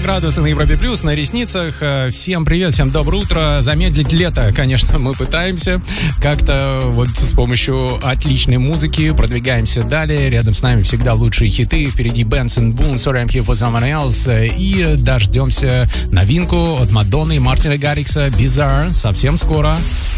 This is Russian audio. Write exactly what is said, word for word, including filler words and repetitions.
градусов на Европе Плюс, на ресницах. Всем привет, всем доброе утро. Замедлить лето, конечно, мы пытаемся. Как-то вот с помощью отличной музыки продвигаемся далее. Рядом с нами всегда лучшие хиты. Впереди Benz and Boone, Sorry I'm Here for Someone Else. И дождемся новинку от Мадонны и Мартина Гаррикса, Bizarre, совсем скоро.